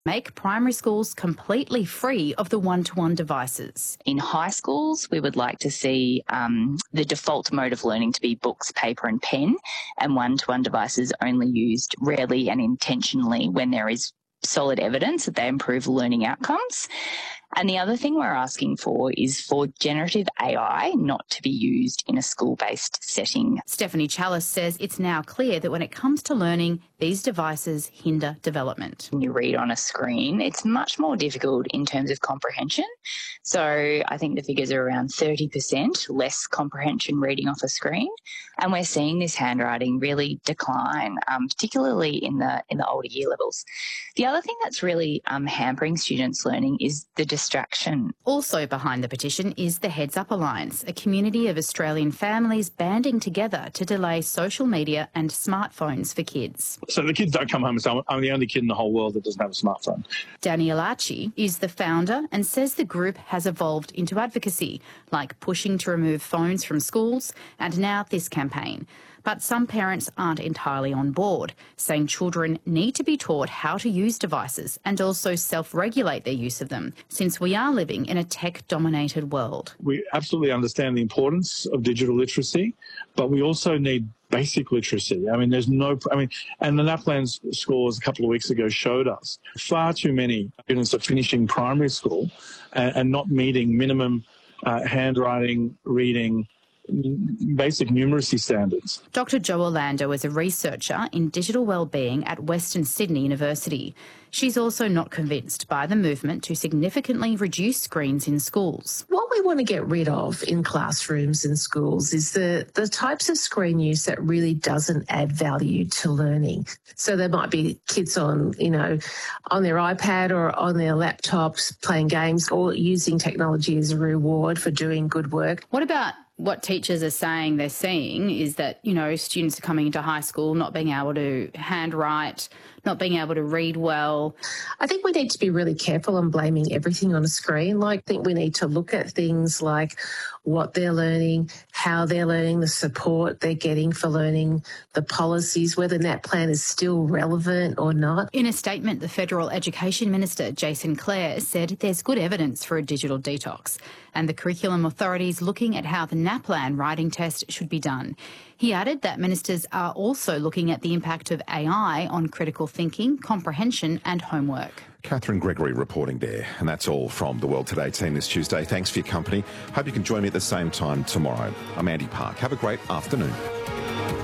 make primary schools completely free of the one-to-one devices. In high schools, we would like to see the default mode of learning to be books, paper and pen, and one-to-one devices only used rarely and intentionally when there is solid evidence that they improve learning outcomes. And the other thing we're asking for is for generative AI not to be used in a school-based setting. Stephanie Challis says it's now clear that when it comes to learning, these devices hinder development. When you read on a screen, it's much more difficult in terms of comprehension. So I think the figures are around 30% less comprehension reading off a screen. And we're seeing this handwriting really decline, particularly in the older year levels. The other thing that's really hampering students' learning is the distraction. Also behind the petition is the Heads Up Alliance, a community of Australian families banding together to delay social media and smartphones for kids. So the kids don't come home and say, I'm the only kid in the whole world that doesn't have a smartphone. Daniel Archie is the founder and says the group has evolved into advocacy, like pushing to remove phones from schools and now this campaign. But some parents aren't entirely on board, saying children need to be taught how to use devices and also self-regulate their use of them, since we are living in a tech-dominated world. We absolutely understand the importance of digital literacy, but we also need basic literacy. And the NAPLAN scores a couple of weeks ago showed us far too many students are finishing primary school and not meeting minimum handwriting, reading, basic numeracy standards. Dr Jo Orlando is a researcher in digital wellbeing at Western Sydney University. She's also not convinced by the movement to significantly reduce screens in schools. What we want to get rid of in classrooms and schools is the types of screen use that really doesn't add value to learning. So there might be kids on their iPad or on their laptops playing games or using technology as a reward for doing good work. What about what teachers are saying they're seeing is that, students are coming into high school not being able to handwrite, not being able to read well? I think we need to be really careful on blaming everything on a screen. I think we need to look at things like what they're learning, how they're learning, the support they're getting for learning, the policies, whether NAPLAN is still relevant or not. In a statement, the Federal Education Minister, Jason Clare, said there's good evidence for a digital detox, and the Curriculum Authority is looking at how the NAPLAN writing test should be done. He added that ministers are also looking at the impact of AI on critical thinking, comprehension and homework. Catherine Gregory reporting there. And that's all from the World Today team this Tuesday. Thanks for your company. Hope you can join me at the same time tomorrow. I'm Andy Park. Have a great afternoon.